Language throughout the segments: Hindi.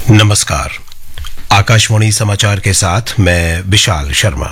नमस्कार। आकाशवाणी समाचार के साथ मैं विशाल शर्मा।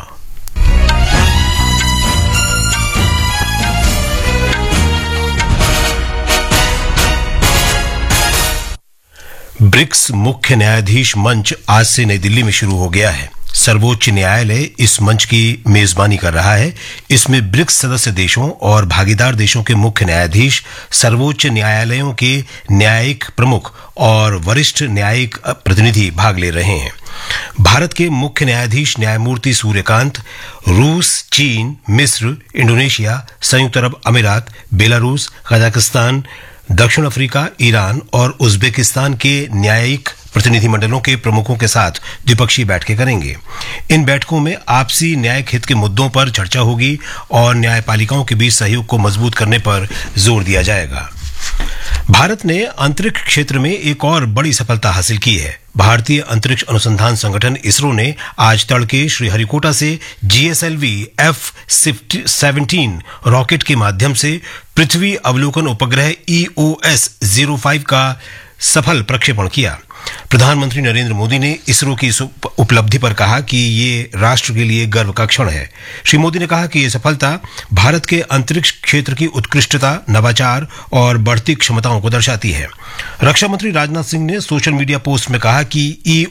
ब्रिक्स मुख्य न्यायाधीश मंच आज से नई दिल्ली में शुरू हो गया है। सर्वोच्च न्यायालय इस मंच की मेजबानी कर रहा है। इसमें ब्रिक्स सदस्य देशों और भागीदार देशों के मुख्य न्यायाधीश, सर्वोच्च न्यायालयों के न्यायिक प्रमुख और वरिष्ठ न्यायिक प्रतिनिधि भाग ले रहे हैं। भारत के मुख्य न्यायाधीश न्यायमूर्ति सूर्यकांत रूस, चीन, मिस्र, इंडोनेशिया, संयुक्त अरब अमीरात, बेलारूस, कजाकिस्तान, दक्षिण अफ्रीका, ईरान और उज्बेकिस्तान के न्यायिक प्रतिनिधिमंडलों के प्रमुखों के साथ द्विपक्षीय बैठकें करेंगे। इन बैठकों में आपसी न्यायिक हित के मुद्दों पर चर्चा होगी और न्यायपालिकाओं के बीच सहयोग को मजबूत करने पर जोर दिया जाएगा। भारत ने अंतरिक्ष क्षेत्र में एक और बड़ी सफलता हासिल की है। भारतीय अंतरिक्ष अनुसंधान संगठन इसरो ने आज तड़के श्रीहरिकोटा से GSLV F-17 रॉकेट के माध्यम से पृथ्वी अवलोकन उपग्रह EOS-05 का सफल प्रक्षेपण किया। प्रधानमंत्री नरेंद्र मोदी ने इसरो की इस उपलब्धि पर कहा कि ये राष्ट्र के लिए गर्व का क्षण है। श्री मोदी ने कहा कि ये सफलता भारत के अंतरिक्ष क्षेत्र की उत्कृष्टता, नवाचार और बढ़ती क्षमताओं को दर्शाती है। रक्षा मंत्री राजनाथ सिंह ने सोशल मीडिया पोस्ट में कहा कि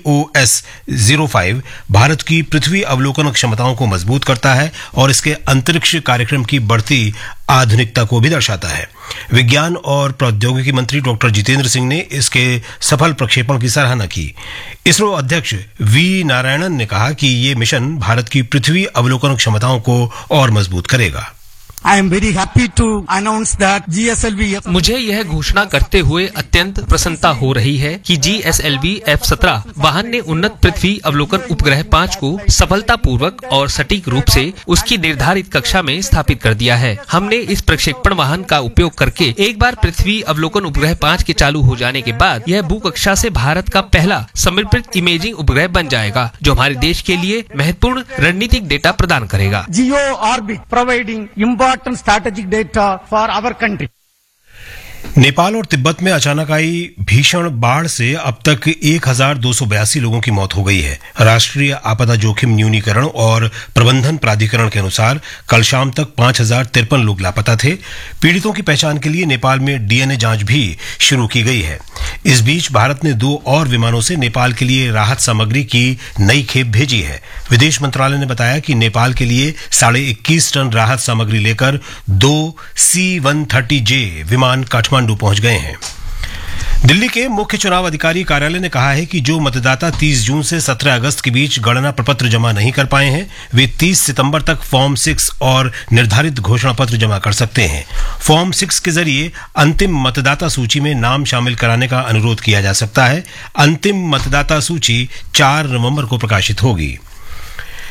EOS-05 भारत की पृथ्वी अवलोकन क्षमताओं को मजबूत करता है और इसके अंतरिक्ष कार्यक्रम की बढ़ती आधुनिकता को भी दर्शाता है। विज्ञान और प्रौद्योगिकी मंत्री डॉक्टर जितेंद्र सिंह ने इसके सफल प्रक्षेपण की सराहना की। इसरो अध्यक्ष V नारायणन ने कहा कि ये मिशन भारत की पृथ्वी अवलोकन क्षमताओं को और मजबूत करेगा। I am very happy to announce that GSLV मुझे यह घोषणा करते हुए अत्यंत प्रसन्नता हो रही है कि GSLV F-17 वाहन ने उन्नत पृथ्वी अवलोकन उपग्रह 5 को सफलतापूर्वक और सटीक रूप से उसकी निर्धारित कक्षा में स्थापित कर दिया है। हमने इस प्रक्षेपण वाहन का उपयोग करके एक बार पृथ्वी अवलोकन उपग्रह 5 के चालू हो जाने के बाद यह भू कक्षा से भारत का पहला समर्पित इमेजिंग उपग्रह बन जाएगा, जो हमारे देश के लिए महत्वपूर्ण रणनीतिक डेटा प्रदान करेगा। Geo orbit providing important strategic data for our country. Nepal और तिब्बत में अचानक आई भीषण बाढ़ से अब तक 1282 लोगों की मौत हो गई है। राष्ट्रीय आपदा जोखिम न्यूनीकरण और प्रबंधन प्राधिकरण के अनुसार कल शाम तक 5053 लोग लापता थे। पीड़ितों की पहचान के लिए नेपाल में DNA जांच भी शुरू की गई है। इस बीच भारत ने 2 और विमानों से नेपाल के लिए राहत सामग्री की नई खेप भेजी है। विदेश मंत्रालय ने बताया कि नेपाल के लिए 21.5 टन राहत सामग्री लेकर 2 C-130J विमान काठमांडू पहुंच गए हैं। दिल्ली के मुख्य चुनाव अधिकारी कार्यालय ने कहा है कि जो मतदाता 30 जून से 17 अगस्त के बीच गणना प्रपत्र जमा नहीं कर पाए हैं, वे 30 सितंबर तक फॉर्म 6 और निर्धारित घोषणा पत्र जमा कर सकते हैं। फॉर्म 6 के जरिए अंतिम मतदाता सूची में नाम शामिल कराने का अनुरोध किया जा सकता है। अंतिम मतदाता सूची 4 नवंबर को प्रकाशित होगी।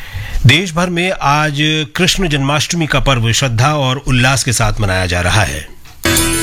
देश भर में आज कृष्ण जन्माष्टमी का पर्व श्रद्धा और उल्लास के साथ मनाया जा रहा है।